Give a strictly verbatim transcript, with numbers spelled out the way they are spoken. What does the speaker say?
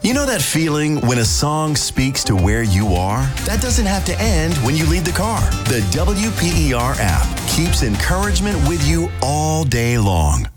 You know that feeling when a song speaks to where you are? That doesn't have to end when you leave the car. The W P E R app keeps encouragement with you all day long.